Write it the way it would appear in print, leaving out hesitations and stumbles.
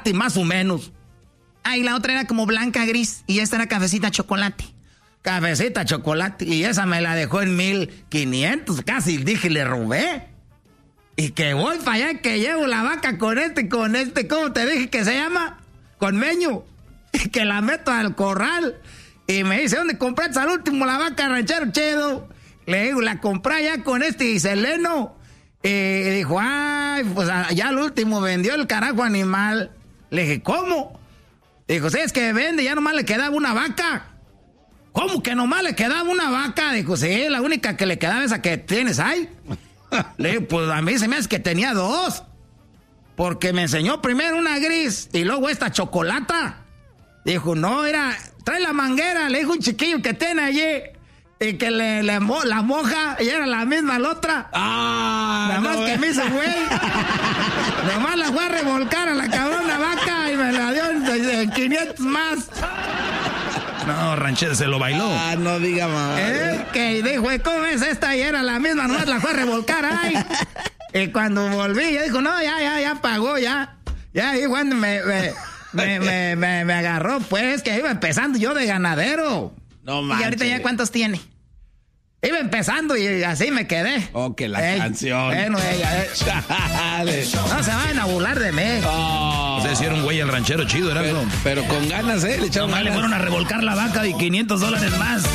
chocolate, más o menos. Ah, y la otra era como blanca gris y esta era cafecita chocolate. Cafecita chocolate, y esa me la dejó en 1500, casi dije, le robé. Y que voy para allá, que llevo la vaca con este, ¿cómo te dije que se llama? Con Meño. Y que la meto al corral. Y me dice, ¿dónde compraste al último la vaca, ranchero chido? Le digo, la compré allá con este Seleno. Y dijo, ay, pues ya al último vendió el carajo animal. Le dije, ¿cómo? Dijo, sí, es que vende, ya nomás le quedaba una vaca. ¿Cómo que nomás le quedaba una vaca? Dijo, sí, la única que le quedaba esa que tienes ahí. Le digo, pues a mí se me hace que tenía dos. Porque me enseñó primero una gris y luego esta chocolata. Dijo, no, trae la manguera, le dijo un chiquillo que tiene allí. Y que la moja y era la misma la otra. Nada más que me hizo güey. Nada más la fue a revolcar a la cabrona vaca y me la dio en 500 más. No, ranchero, se lo bailó. No diga más. Que dijo, ¿cómo es esta? Y era la misma, nomás la fue a revolcar, ay. Y cuando volví, ya dijo, no, ya pagó, ya. Ya, y cuando me agarró, pues, que iba empezando yo de ganadero. No manches. ¿Y ahorita ya cuántos tiene? Iba empezando y así me quedé. Oh, que la canción. Bueno, no se vayan a burlar de mí. O sea, si era un güey el ranchero chido, era pero con ganas, le echaron ganas. Le fueron a revolcar la vaca y $500 más.